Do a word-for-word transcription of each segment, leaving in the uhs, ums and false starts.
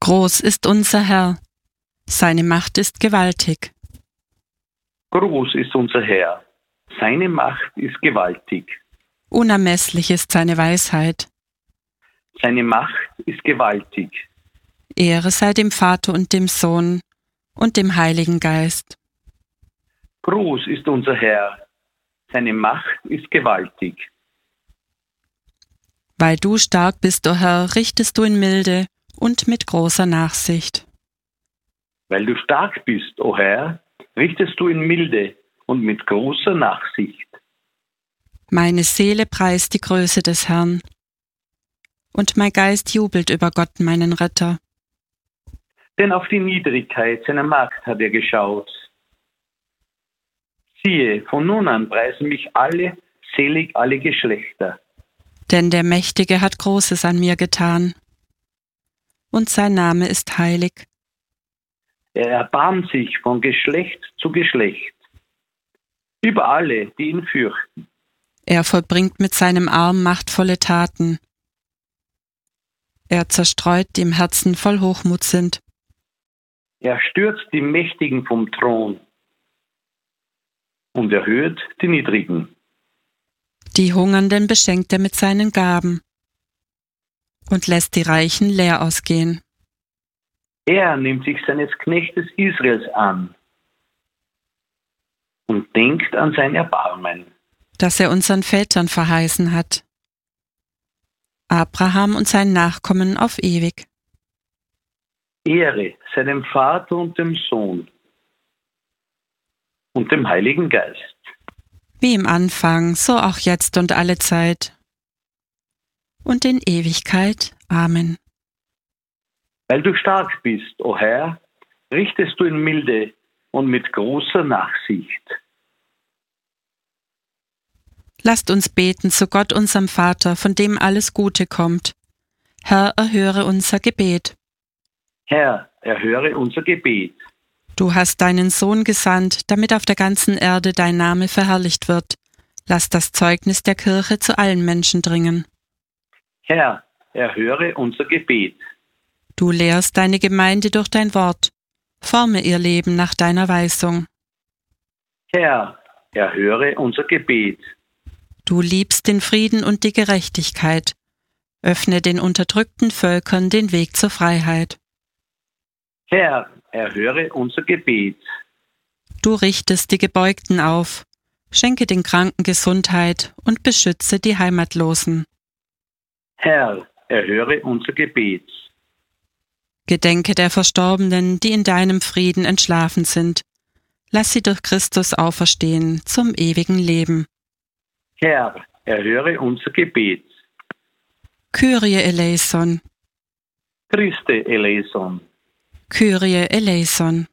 Groß ist unser Herr, seine Macht ist gewaltig. Groß ist unser Herr, seine Macht ist gewaltig. Unermesslich ist seine Weisheit. Seine Macht ist gewaltig. Ehre sei dem Vater und dem Sohn und dem Heiligen Geist. Groß ist unser Herr, seine Macht ist gewaltig. Weil du stark bist, o Herr, richtest du in Milde und mit großer Nachsicht. Weil du stark bist, o Herr, richtest du in Milde und mit großer Nachsicht. Meine Seele preist die Größe des Herrn, und mein Geist jubelt über Gott, meinen Retter. Denn auf die Niedrigkeit seiner Magd hat er geschaut. Siehe, von nun an preisen mich alle, selig alle Geschlechter. Denn der Mächtige hat Großes an mir getan, und sein Name ist heilig. Er erbarmt sich von Geschlecht zu Geschlecht über alle, die ihn fürchten. Er vollbringt mit seinem Arm machtvolle Taten. Er zerstreut, die im Herzen voll Hochmut sind. Er stürzt die Mächtigen vom Thron und erhöht die Niedrigen. Die Hungernden beschenkt er mit seinen Gaben und lässt die Reichen leer ausgehen. Er nimmt sich seines Knechtes Israels an und denkt an sein Erbarmen, das er unseren Vätern verheißen hat, Abraham und seinen Nachkommen auf ewig. Ehre sei dem Vater und dem Sohn und dem Heiligen Geist. Wie im Anfang, so auch jetzt und alle Zeit und in Ewigkeit. Amen. Weil du stark bist, o Herr, richtest du in Milde und mit großer Nachsicht. Lasst uns beten zu Gott, unserem Vater, von dem alles Gute kommt. Herr, erhöre unser Gebet. Herr, erhöre unser Gebet. Du hast deinen Sohn gesandt, damit auf der ganzen Erde dein Name verherrlicht wird. Lass das Zeugnis der Kirche zu allen Menschen dringen. Herr, erhöre unser Gebet. Du lehrst deine Gemeinde durch dein Wort. Forme ihr Leben nach deiner Weisung. Herr, erhöre unser Gebet. Du liebst den Frieden und die Gerechtigkeit. Öffne den unterdrückten Völkern den Weg zur Freiheit. Herr, erhöre unser Gebet. Du richtest die Gebeugten auf, schenke den Kranken Gesundheit und beschütze die Heimatlosen. Herr, erhöre unser Gebet. Gedenke der Verstorbenen, die in deinem Frieden entschlafen sind. Lass sie durch Christus auferstehen zum ewigen Leben. Herr, erhöre unser Gebet. Kyrie eleison. Christe eleison. Kyrie eleison.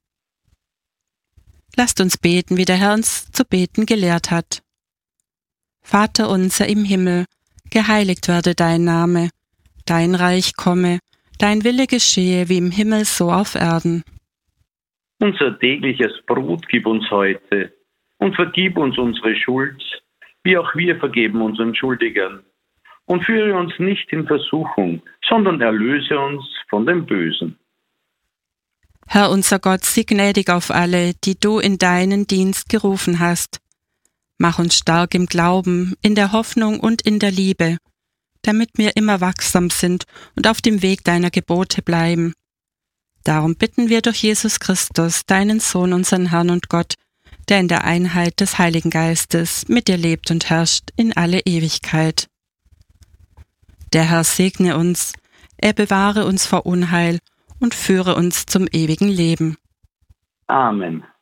Lasst uns beten, wie der Herr uns zu beten gelehrt hat. Vater unser im Himmel, geheiligt werde dein Name, dein Reich komme, dein Wille geschehe wie im Himmel so auf Erden. Unser tägliches Brot gib uns heute und vergib uns unsere Schuld, wie auch wir vergeben unseren Schuldigern. Und führe uns nicht in Versuchung, sondern erlöse uns von dem Bösen. Herr unser Gott, sieh gnädig auf alle, die du in deinen Dienst gerufen hast. Mach uns stark im Glauben, in der Hoffnung und in der Liebe, damit wir immer wachsam sind und auf dem Weg deiner Gebote bleiben. Darum bitten wir durch Jesus Christus, deinen Sohn, unseren Herrn und Gott, der in der Einheit des Heiligen Geistes mit dir lebt und herrscht in alle Ewigkeit. Der Herr segne uns, er bewahre uns vor Unheil und führe uns zum ewigen Leben. Amen.